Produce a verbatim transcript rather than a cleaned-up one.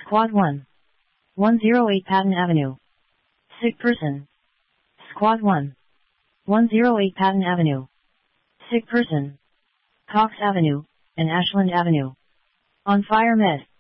Squad one. one oh eight Patton Avenue. Sick person. Squad one. one oh eight Patton Avenue. Sick person. Cox Avenue and Ashland Avenue. On fire med.